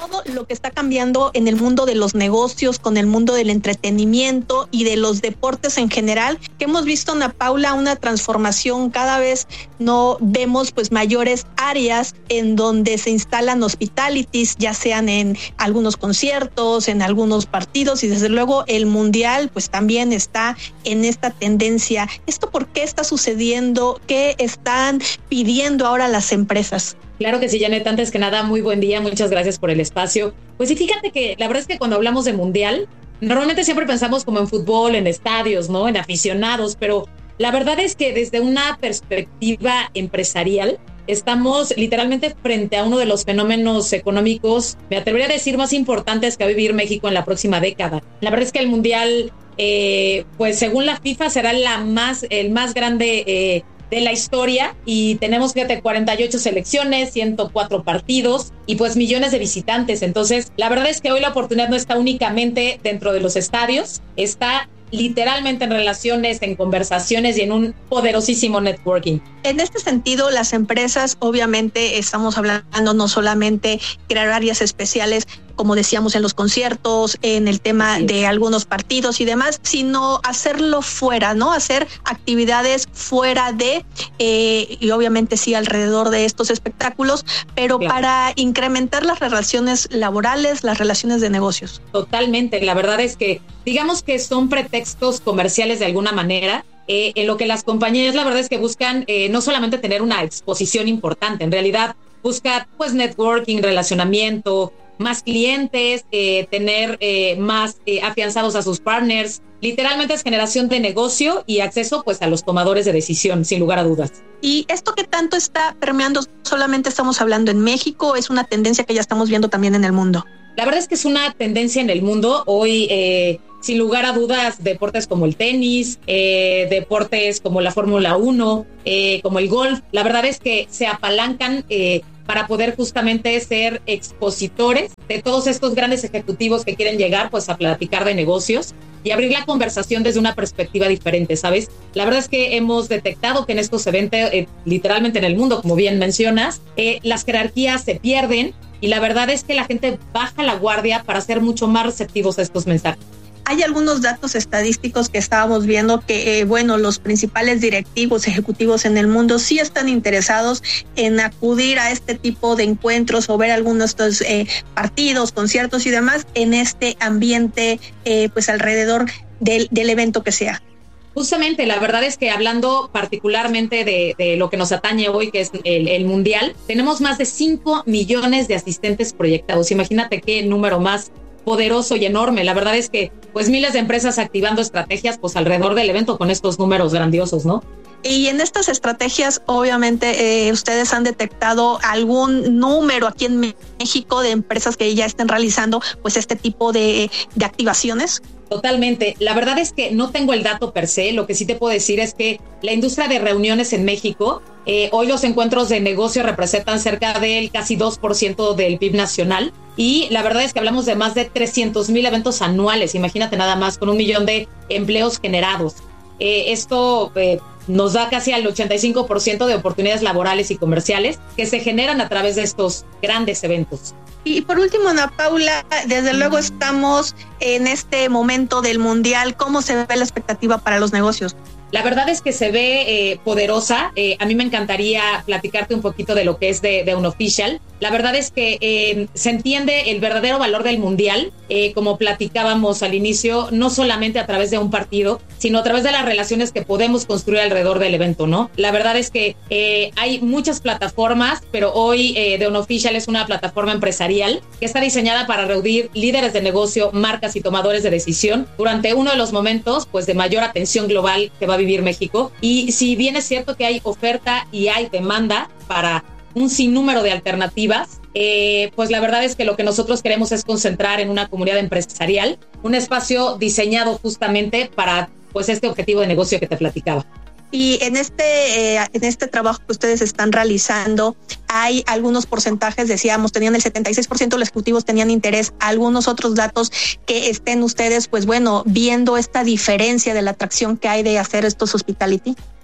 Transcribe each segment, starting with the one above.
todo lo que está cambiando en el mundo de los negocios, con el mundo del entretenimiento y de los deportes en general, que hemos visto, Ana Paula, una transformación. Cada vez no vemos pues mayores áreas en donde se instalan hospitalities, ya sean en algunos conciertos, en algunos partidos, y desde luego el mundial pues también está en esta tendencia. ¿Esto por qué está sucediendo? ¿Qué están pidiendo ahora las empresas? Claro que sí, Janet. Antes que nada, muy buen día. Muchas gracias por el espacio. Pues sí, fíjate que la verdad es que cuando hablamos de mundial, normalmente siempre pensamos como en fútbol, en estadios, ¿no? En aficionados, pero la verdad es que desde una perspectiva empresarial, estamos literalmente frente a uno de los fenómenos económicos, me atrevería a decir, más importantes que va a vivir México en la próxima década. La verdad es que el mundial, pues según la FIFA, será el más grande de la historia, y tenemos, fíjate, 48 selecciones, 104 partidos y pues millones de visitantes. Entonces, la verdad es que hoy la oportunidad no está únicamente dentro de los estadios, está literalmente en relaciones, en conversaciones y en un poderosísimo networking. En este sentido, las empresas, obviamente, estamos hablando no solamente crear áreas especiales, como decíamos, en los conciertos, en el tema de algunos partidos y demás, sino hacerlo fuera, ¿no? Hacer actividades fuera de, y obviamente sí alrededor de estos espectáculos, pero para incrementar las relaciones laborales, las relaciones de negocios. Totalmente. La verdad es que, digamos que son pretextos comerciales de alguna manera, en lo que las compañías, la verdad es que buscan no solamente tener una exposición importante, en realidad buscan pues networking, relacionamiento, más clientes, tener más afianzados a sus partners. Literalmente es generación de negocio y acceso pues a los tomadores de decisión, sin lugar a dudas. ¿Y esto qué tanto está permeando? ¿Solamente estamos hablando en México? ¿Es una tendencia que ya estamos viendo también en el mundo? La verdad es que es una tendencia en el mundo. Hoy, sin lugar a dudas, deportes como el tenis, deportes como la Fórmula 1, como el golf, la verdad es que se apalancan para poder justamente ser expositores de todos estos grandes ejecutivos que quieren llegar pues a platicar de negocios y abrir la conversación desde una perspectiva diferente, ¿sabes? La verdad es que hemos detectado que en estos eventos, literalmente en el mundo, como bien mencionas, las jerarquías se pierden, y la verdad es que la gente baja la guardia para ser mucho más receptivos a estos mensajes. Hay algunos datos estadísticos que estábamos viendo que, los principales directivos ejecutivos en el mundo sí están interesados en acudir a este tipo de encuentros o ver algunos de estos partidos, conciertos y demás en este ambiente, pues alrededor del evento que sea. Justamente, la verdad es que hablando particularmente de lo que nos atañe hoy, que es el mundial, tenemos más de 5 millones de asistentes proyectados. Imagínate qué número más poderoso y enorme. La verdad es que pues miles de empresas activando estrategias pues alrededor del evento con estos números grandiosos, ¿no? Y en estas estrategias, obviamente, ustedes han detectado algún número aquí en México de empresas que ya estén realizando pues este tipo de activaciones. Totalmente. La verdad es que no tengo el dato per se. Lo que sí te puedo decir es que la industria de reuniones en México, hoy los encuentros de negocio representan cerca del casi 2% del PIB nacional. Y la verdad es que hablamos de más de 300,000 eventos anuales. Imagínate nada más, con 1 millón de empleos generados. Esto nos da casi al 85% de oportunidades laborales y comerciales que se generan a través de estos grandes eventos. Y por último, Ana Paula, desde luego estamos en este momento del mundial. ¿Cómo se ve la expectativa para los negocios? La verdad es que se ve poderosa. A mí me encantaría platicarte un poquito de lo que es de Unofficial. La verdad es que se entiende el verdadero valor del mundial, como platicábamos al inicio, no solamente a través de un partido, sino a través de las relaciones que podemos construir alrededor del evento, ¿no? La verdad es que hay muchas plataformas, pero hoy The Unofficial es una plataforma empresarial que está diseñada para reunir líderes de negocio, marcas y tomadores de decisión durante uno de los momentos pues de mayor atención global que va a vivir México. Y si bien es cierto que hay oferta y hay demanda para un sinnúmero de alternativas, pues la verdad es que lo que nosotros queremos es concentrar en una comunidad empresarial, un espacio diseñado justamente para pues este objetivo de negocio que te platicaba. Y en este trabajo que ustedes están realizando, hay algunos porcentajes, decíamos, tenían el 76% de los ejecutivos tenían interés, algunos otros datos que estén ustedes, pues bueno, viendo esta diferencia de la atracción que hay de hacer estos hospitality.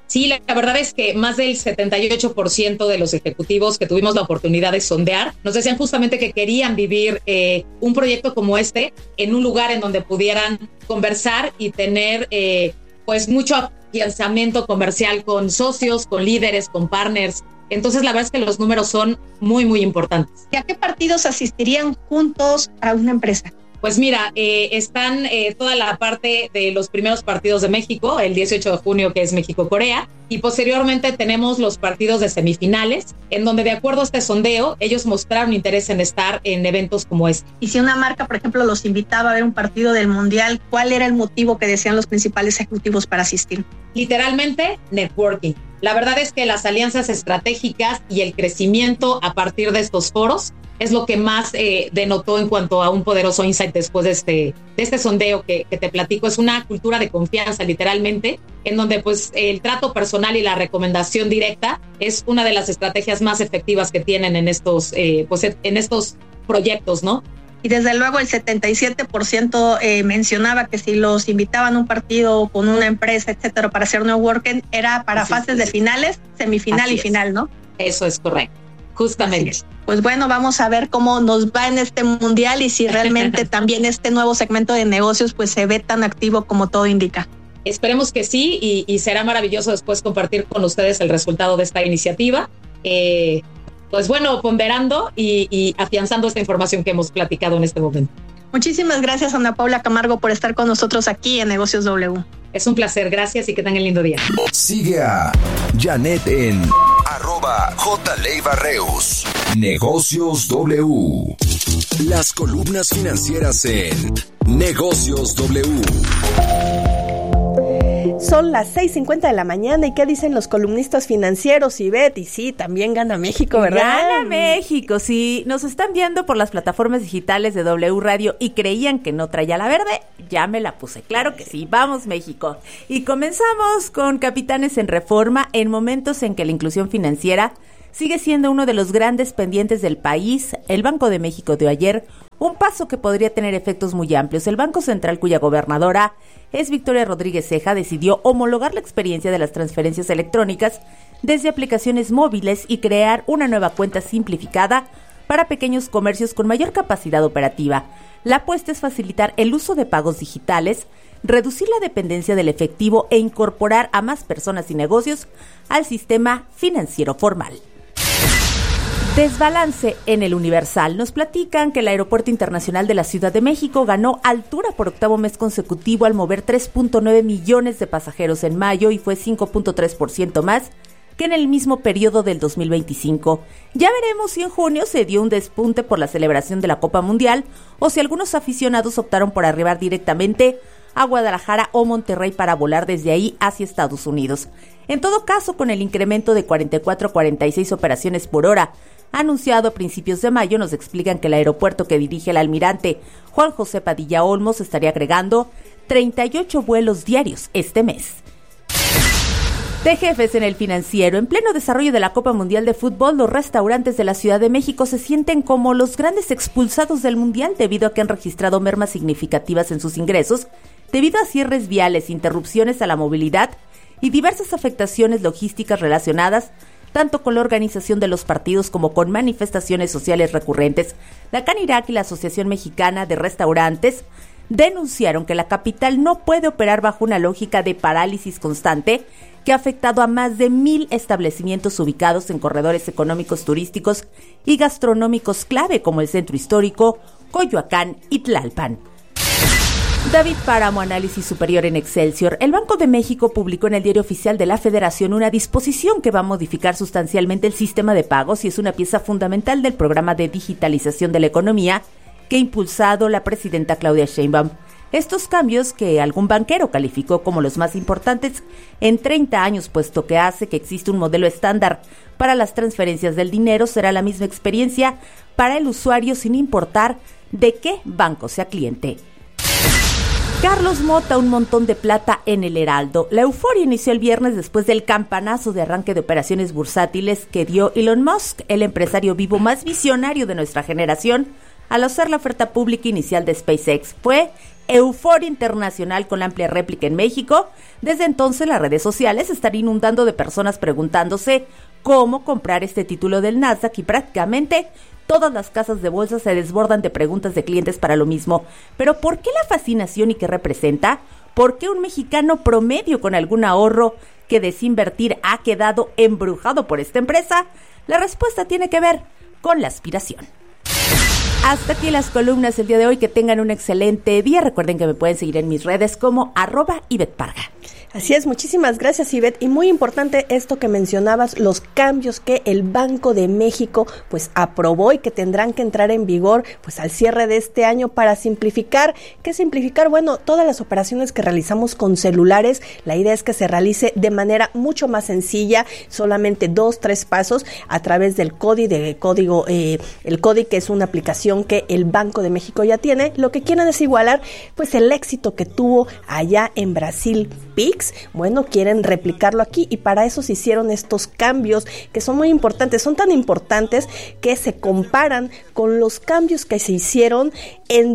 Sí, la verdad es que más del 78% de los ejecutivos que tuvimos la oportunidad de sondear nos decían justamente que querían vivir un proyecto como este en un lugar en donde pudieran conversar y tener pues mucho afianzamiento comercial con socios, con líderes, con partners. Entonces la verdad es que los números son muy, muy importantes. ¿Y a qué partidos asistirían juntos a una empresa? Pues mira, están toda la parte de los primeros partidos de México, el 18 de junio, que es México-Corea, y posteriormente tenemos los partidos de semifinales, en donde de acuerdo a este sondeo, ellos mostraron interés en estar en eventos como este. Y si una marca, por ejemplo, los invitaba a ver un partido del Mundial, ¿cuál era el motivo que decían los principales ejecutivos para asistir? Literalmente, networking. La verdad es que las alianzas estratégicas y el crecimiento a partir de estos foros es lo que más denotó en cuanto a un poderoso insight después de este sondeo que te platico. Es una cultura de confianza, literalmente, en donde pues el trato personal y la recomendación directa es una de las estrategias más efectivas que tienen en estos proyectos, ¿no? Y desde luego el 77% mencionaba que si los invitaban a un partido con una empresa, etcétera, para hacer networking, era para fases de finales, semifinal y final, ¿no? Eso es correcto, justamente. Pues bueno, vamos a ver cómo nos va en este mundial y si realmente también este nuevo segmento de negocios pues se ve tan activo como todo indica. Esperemos que sí, y será maravilloso después compartir con ustedes el resultado de esta iniciativa. Pues bueno, ponderando y afianzando esta información que hemos platicado en este momento. Muchísimas gracias, Ana Paula Camargo, por estar con nosotros aquí en Negocios W. Es un placer, gracias y que tengan lindo día. Sigue a Janet en @jleibarreus. Negocios W. Las columnas financieras en Negocios W. Son las 6:50 de la mañana y ¿qué dicen los columnistas financieros, Ivette? Y sí, también gana México, ¿verdad? Gana México, sí. Nos están viendo por las plataformas digitales de W Radio y creían que no traía la verde, ya me la puse. Claro que sí, vamos México. Y comenzamos con Capitanes en Reforma en momentos en que la inclusión financiera sigue siendo uno de los grandes pendientes del país. El Banco de México dio ayer un paso que podría tener efectos muy amplios. El Banco Central, cuya gobernadora es Victoria Rodríguez Ceja, decidió homologar la experiencia de las transferencias electrónicas desde aplicaciones móviles y crear una nueva cuenta simplificada para pequeños comercios con mayor capacidad operativa. La apuesta es facilitar el uso de pagos digitales, reducir la dependencia del efectivo e incorporar a más personas y negocios al sistema financiero formal. Desbalance en el Universal. Nos platican que el Aeropuerto Internacional de la Ciudad de México ganó altura por octavo mes consecutivo al mover 3.9 millones de pasajeros en mayo y fue 5.3% más que en el mismo periodo del 2025. Ya veremos si en junio se dio un despunte por la celebración de la Copa Mundial o si algunos aficionados optaron por arribar directamente a Guadalajara o Monterrey para volar desde ahí hacia Estados Unidos. En todo caso, con el incremento de 44 a 46 operaciones por hora anunciado a principios de mayo, nos explican que el aeropuerto que dirige el almirante Juan José Padilla Olmos estaría agregando 38 vuelos diarios este mes. De jefes en el financiero, en pleno desarrollo de la Copa Mundial de Fútbol, los restaurantes de la Ciudad de México se sienten como los grandes expulsados del Mundial debido a que han registrado mermas significativas en sus ingresos, debido a cierres viales, interrupciones a la movilidad y diversas afectaciones logísticas relacionadas tanto con la organización de los partidos como con manifestaciones sociales recurrentes. La Canirac y la Asociación Mexicana de Restaurantes denunciaron que la capital no puede operar bajo una lógica de parálisis constante que ha afectado a más de 1,000 establecimientos ubicados en corredores económicos, turísticos y gastronómicos clave como el Centro Histórico, Coyoacán y Tlalpan. David Páramo, Análisis Superior en Excelsior. El Banco de México publicó en el Diario Oficial de la Federación una disposición que va a modificar sustancialmente el sistema de pagos y es una pieza fundamental del programa de digitalización de la economía que ha impulsado la presidenta Claudia Sheinbaum. Estos cambios, que algún banquero calificó como los más importantes en 30 años, puesto que hace que existe un modelo estándar para las transferencias del dinero, será la misma experiencia para el usuario sin importar de qué banco sea cliente. Carlos Mota, un montón de plata en el Heraldo. La euforia inició el viernes después del campanazo de arranque de operaciones bursátiles que dio Elon Musk, el empresario vivo más visionario de nuestra generación, al hacer la oferta pública inicial de SpaceX. Fue euforia internacional con la amplia réplica en México, desde entonces las redes sociales están inundando de personas preguntándose cómo comprar este título del Nasdaq y prácticamente todas las casas de bolsa se desbordan de preguntas de clientes para lo mismo. Pero ¿por qué la fascinación y qué representa? ¿Por qué un mexicano promedio con algún ahorro que desinvertir ha quedado embrujado por esta empresa? La respuesta tiene que ver con la aspiración. Hasta aquí las columnas el día de hoy. Que tengan un excelente día. Recuerden que me pueden seguir en mis redes como @IvetteParga. Así es, muchísimas gracias, Ivette. Y muy importante esto que mencionabas, los cambios que el Banco de México pues aprobó y que tendrán que entrar en vigor pues al cierre de este año para simplificar. ¿Qué simplificar? Bueno, todas las operaciones que realizamos con celulares, la idea es que se realice de manera mucho más sencilla, solamente 2-3 pasos a través del CODI, el CODI, que es una aplicación que el Banco de México ya tiene. Lo que quieren es igualar pues el éxito que tuvo allá en Brasil Pix. Bueno, quieren replicarlo aquí y para eso se hicieron estos cambios que son muy importantes, son tan importantes que se comparan con los cambios que se hicieron en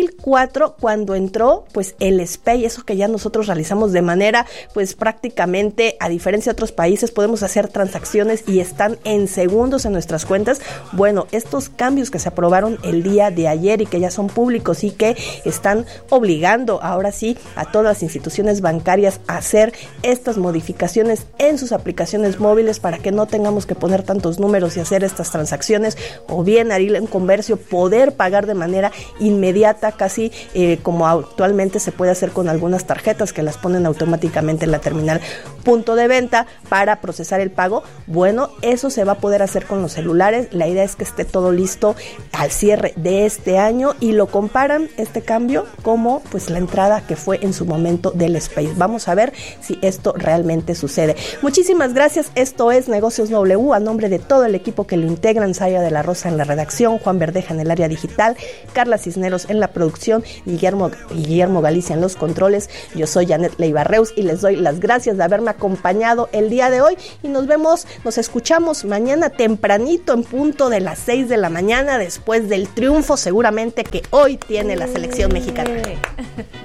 2004 cuando entró pues el SPEI, eso que ya nosotros realizamos de manera pues prácticamente, a diferencia de otros países, podemos hacer transacciones y están en segundos en nuestras cuentas. Bueno, estos cambios que se aprobaron el día de ayer y que ya son públicos y que están obligando ahora sí a todas las instituciones bancarias a hacer estas modificaciones en sus aplicaciones móviles para que no tengamos que poner tantos números y hacer estas transacciones, o bien abrir un comercio, poder pagar de manera inmediata, casi como actualmente se puede hacer con algunas tarjetas que las ponen automáticamente en la terminal punto de venta para procesar el pago. Bueno, eso se va a poder hacer con los celulares. La idea es que esté todo listo al cierre de este año y lo comparan este cambio como pues la entrada que fue en su momento del SPEI. Vamos a ver si esto realmente sucede. Muchísimas gracias. Esto es Negocios W. A nombre de todo el equipo que lo integran: Saya de la Rosa en la redacción, Juan Verdeja en el área digital, Carla Cisneros en la producción y Guillermo Galicia en los controles. Yo soy Janet Leiva-Reus y les doy las gracias de haberme acompañado el día de hoy y nos escuchamos mañana tempranito en punto de las 6 de la mañana después del triunfo seguramente que hoy tiene la selección mexicana.